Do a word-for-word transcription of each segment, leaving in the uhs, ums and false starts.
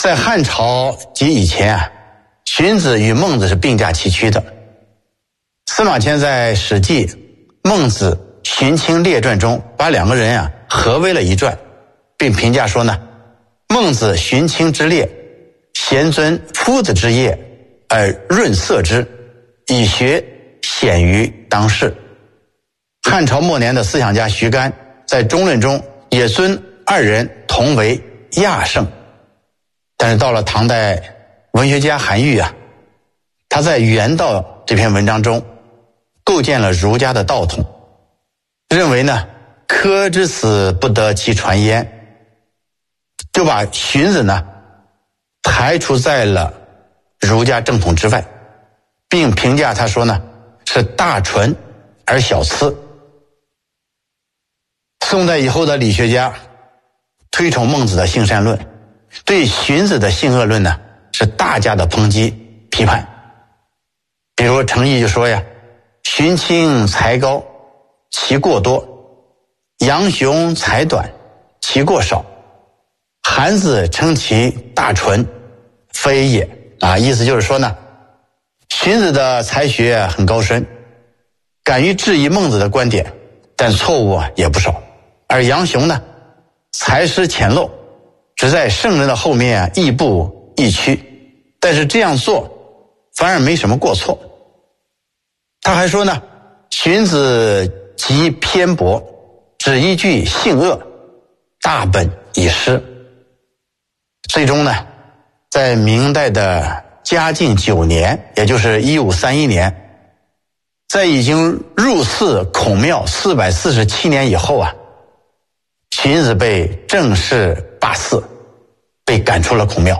在汉朝及以前啊，荀子与孟子是并驾齐驱的。司马迁在《史记·孟子荀卿列传》中把两个人啊合为了一传，并评价说呢，孟子荀卿之列，贤尊夫子之业而润色之，以学显于当世。汉朝末年的思想家徐干在中论中也尊二人同为亚圣。但是到了唐代，文学家韩愈啊，他在《原道》这篇文章中构建了儒家的道统，认为呢科之死不得其传焉，就把荀子呢排除在了儒家正统之外，并评价他说呢是大纯而小疵。宋代以后的理学家推崇孟子的性善论，对荀子的性恶论呢是大加的抨击批判。比如程颐就说呀，荀卿才高，其过多；杨雄才短，其过少。韩子称其大纯，非也啊，意思就是说呢，荀子的才学很高深，敢于质疑孟子的观点，但错误啊也不少。而杨雄呢，才识浅陋，只在圣人的后面亦步亦趋，但是这样做反而没什么过错。他还说呢，荀子极偏颇，只依据性恶，大本已失。最终呢，在明代的嘉靖九年，也就是一五三一年，在已经入祀孔庙四百四十七年以后啊，荀子被正式罢祀，被赶出了孔庙。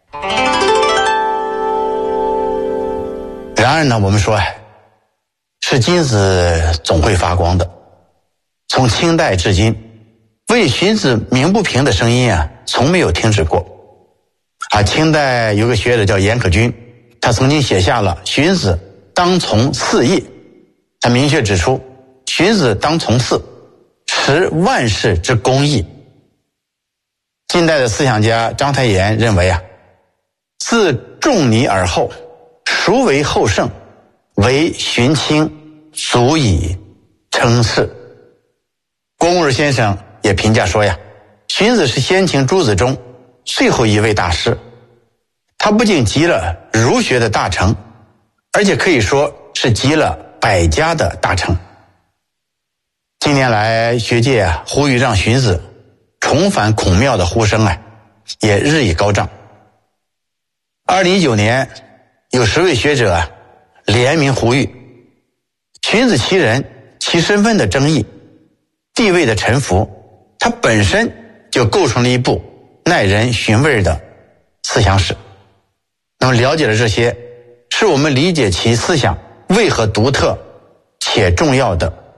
然而呢，我们说是金子总会发光的。从清代至今，为荀子鸣不平的声音啊，从没有停止过。啊，清代有个学者叫严可均，他曾经写下了荀子当从四义，他明确指出，荀子当从四，实万世之公义。近代的思想家章太炎认为啊，自仲尼而后，孰为后圣？唯荀卿足以称是。郭沫若先生也评价说呀，荀子是先秦诸子中最后一位大师，他不仅集了儒学的大成，而且可以说是集了百家的大成。近年来学界啊呼吁让荀子重返孔庙的呼声啊也日益高涨。二零一九年有十位学者啊联名呼吁，荀子其人其身份的争议，地位的沉浮，它本身就构成了一部耐人寻味的思想史。那么了解了这些，是我们理解其思想为何独特且重要的